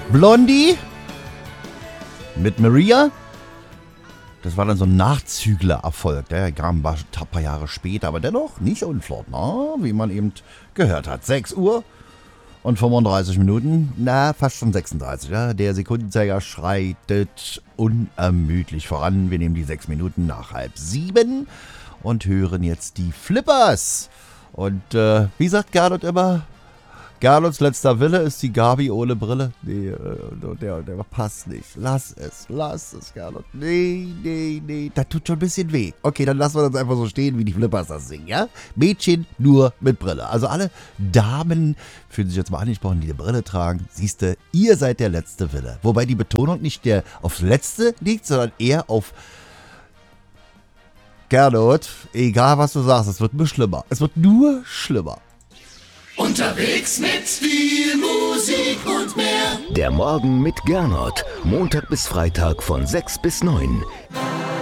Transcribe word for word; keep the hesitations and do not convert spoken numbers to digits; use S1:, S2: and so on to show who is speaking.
S1: Blondie mit Maria. Das war dann so ein Nachzügler-Erfolg. Der kam ein paar Jahre später, aber dennoch nicht unflott, na, wie man eben gehört hat. sechs Uhr und fünfunddreißig Minuten, na, fast schon sechsunddreißig. Ja. Der Sekundenzeiger schreitet unermüdlich voran. Wir nehmen die sechs Minuten nach halb sieben und hören jetzt die Flippers. Und äh, wie sagt Gernot immer? Gernots letzter Wille ist die Gabi ohne Brille. Nee, äh, der, der passt nicht. Lass es, lass es, Gernot. Nee, nee, nee, das tut schon ein bisschen weh. Okay, dann lassen wir das einfach so stehen, wie die Flippers das singen, ja? Mädchen nur mit Brille. Also alle Damen fühlen sich jetzt mal angesprochen, die eine Brille tragen. Siehste, ihr seid der letzte Wille. Wobei die Betonung nicht der aufs Letzte liegt, sondern eher auf Gernot. Egal, was du sagst, es wird nur schlimmer. Es wird nur schlimmer.
S2: Unterwegs mit viel Musik und mehr.
S3: Der Morgen mit Gernot. Montag bis Freitag von sechs bis neun.